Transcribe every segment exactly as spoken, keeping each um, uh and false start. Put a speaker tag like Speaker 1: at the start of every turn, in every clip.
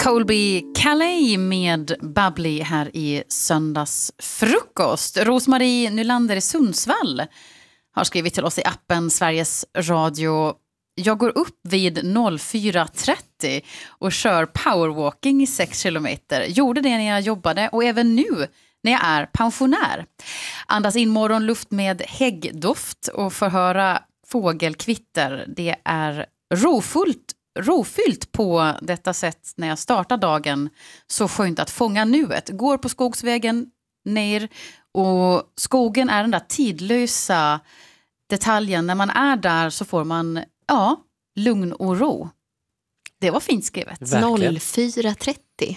Speaker 1: Colby Calais med Bubbly här i söndagsfrukost. Rosmarie Nylander i Sundsvall har skrivit till oss i appen Sveriges Radio. Jag går upp vid fyra trettio och kör powerwalking i sex kilometer. Gjorde det när jag jobbade och även nu när jag är pensionär. Andas in morgonluft med häggdoft och förhöra fågelkvitter. Det är rofullt, rofyllt på detta sätt när jag startar dagen. Så skönt att fånga nuet. Går på skogsvägen ner och skogen är den där tidlösa detaljen. När man är där så får man ja, lugn och ro. Det var fint skrivet.
Speaker 2: Verkligen.
Speaker 3: fyra trettio.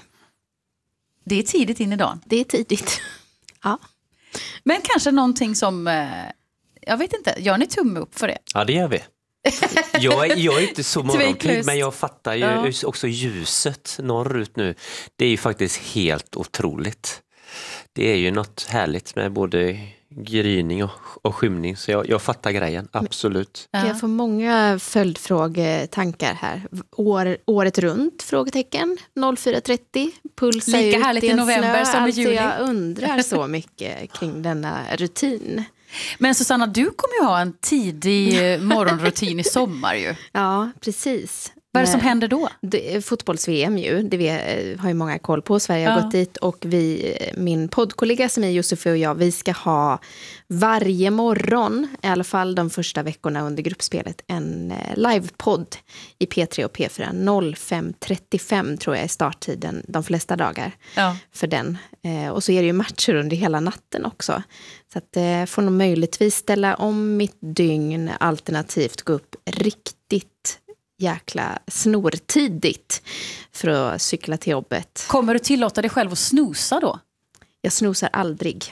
Speaker 1: Det är tidigt in i dagen.
Speaker 3: Det är tidigt. Ja.
Speaker 1: Men kanske någonting som, jag vet inte, gör ni tumme upp för det?
Speaker 2: Ja, det gör vi. Jag är, jag är inte så morgonpigg, men jag fattar ju
Speaker 1: Ja.
Speaker 2: också ljuset norrut nu. Det är ju faktiskt helt otroligt. Det är ju något härligt med både gryning och, och skymning, så jag, jag fattar grejen, absolut.
Speaker 1: Ja.
Speaker 3: Jag får många följdfrågetankar här. År, året runt, frågetecken, fyra trettio. Pulsa
Speaker 1: Lika
Speaker 3: ut
Speaker 1: härligt i
Speaker 3: en
Speaker 1: november
Speaker 3: snö.
Speaker 1: som i
Speaker 3: alltså,
Speaker 1: juli.
Speaker 3: Jag undrar så mycket kring denna rutin.
Speaker 1: Men Susanna, du kommer ju ha en tidig morgonrutin i sommar ju.
Speaker 3: Ja, precis.
Speaker 1: Vad är det som
Speaker 3: Men-
Speaker 1: händer då?
Speaker 3: Det- Fotbolls-V M ju, det vi, har ju många koll på. Sverige har
Speaker 1: Ja.
Speaker 3: gått dit och vi, min poddkollega som är Josefie och jag, vi ska ha varje morgon, i alla fall de första veckorna under gruppspelet, en eh, livepodd i P tre och P fyra. fem trettiofem tror jag är starttiden de flesta dagar
Speaker 1: Ja.
Speaker 3: för den. Eh, och så är det ju matcher under hela natten också. Så att eh, får nog möjligtvis ställa om mitt dygn, alternativt gå upp riktigt jäkla snortidigt för att cykla till jobbet.
Speaker 1: Kommer du tillåta dig själv att snosa då?
Speaker 3: Jag snosar aldrig.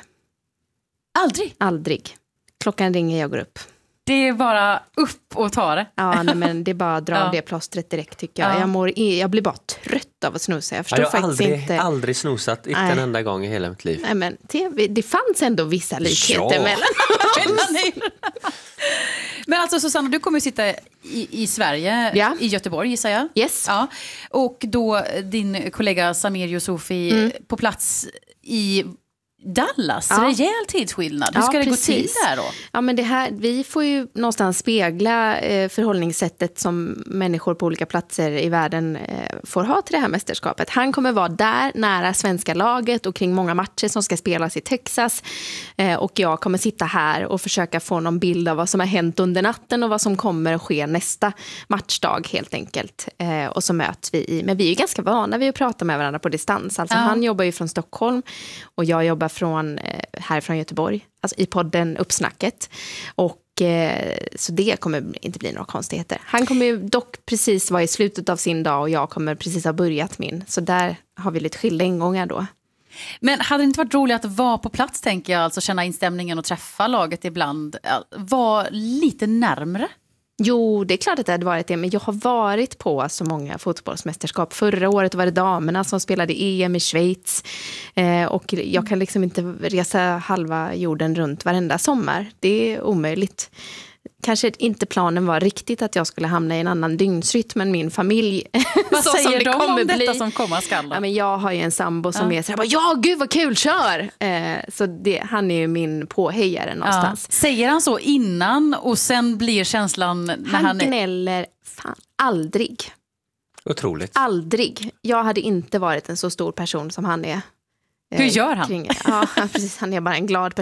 Speaker 1: Aldrig.
Speaker 3: Aldrig. Klockan ringer, jag går upp.
Speaker 1: Det är bara upp och ta det.
Speaker 3: Ja, nej, men det är bara att dra
Speaker 1: Ja.
Speaker 3: av det plåstret direkt tycker jag.
Speaker 1: Ja.
Speaker 3: Jag, mår, i- jag blir bara trött av att snosa. Jag
Speaker 2: Ja,
Speaker 3: förstår
Speaker 2: jag har
Speaker 3: faktiskt
Speaker 2: aldrig,
Speaker 3: inte.
Speaker 2: aldrig snosat, inte
Speaker 3: Nej.
Speaker 2: en enda gång i hela mitt liv.
Speaker 3: Nej, men det, det fanns ändå vissa likheter
Speaker 2: Ja.
Speaker 3: mellan.
Speaker 1: Men alltså Susanna, du kommer ju sitta i, i Sverige,
Speaker 3: Ja.
Speaker 1: i Göteborg gissar jag.
Speaker 3: Yes.
Speaker 1: Ja. Och då din kollega Samir Youssoufi
Speaker 3: Mm.
Speaker 1: på plats i Dallas.
Speaker 3: Ja.
Speaker 1: Rejäl tidsskillnad. Hur
Speaker 3: Ja,
Speaker 1: ska det
Speaker 3: precis.
Speaker 1: gå till där då?
Speaker 3: Ja, men det här, vi får ju någonstans spegla eh, förhållningssättet som människor på olika platser i världen eh, får ha till det här mästerskapet. Han kommer vara där nära svenska laget och kring många matcher som ska spelas i Texas. Eh, och jag kommer sitta här och försöka få någon bild av vad som har hänt under natten och vad som kommer att ske nästa matchdag helt enkelt. Eh, och så möts vi i, men vi är ju ganska vana vid att prata med varandra på distans. Alltså
Speaker 1: Ja.
Speaker 3: han jobbar ju från Stockholm och jag jobbar från, eh, här från Göteborg. Alltså i podden Uppsnacket. Och eh, så det kommer inte bli några konstigheter. Han kommer ju dock precis vara i slutet av sin dag och jag kommer precis ha börjat min. Så där har vi lite skilda ingångar då.
Speaker 1: Men hade det inte varit roligt att vara på plats, tänker jag, alltså känna instämningen och träffa laget ibland, var lite närmre?
Speaker 3: Jo, det är klart att det hade varit det, men jag har varit på så många fotbollsmästerskap. Förra året var det damerna som spelade E M i Schweiz eh, och jag kan liksom inte resa halva jorden runt varenda sommar. Det är omöjligt. Kanske inte planen var riktigt att jag skulle hamna i en annan dygnsrytm, men min familj
Speaker 1: Vad
Speaker 3: sa som
Speaker 1: säger
Speaker 3: det
Speaker 1: de
Speaker 3: kommer
Speaker 1: om detta
Speaker 3: bli.
Speaker 1: som komma skall då?
Speaker 3: Ja, men jag har ju en sambo som
Speaker 1: Ja.
Speaker 3: är så här, bara, ja gud vad kul, kör! Eh, så det, han är ju min påhejare någonstans.
Speaker 1: Ja. Säger han så innan och sen blir känslan när
Speaker 3: Han,
Speaker 1: han är...
Speaker 3: gnäller fan aldrig.
Speaker 2: Otroligt.
Speaker 3: Aldrig. Jag hade inte varit en så sor person som han är.
Speaker 1: Hur gör han?
Speaker 3: Kring, ja, precis. Han är bara en glad person.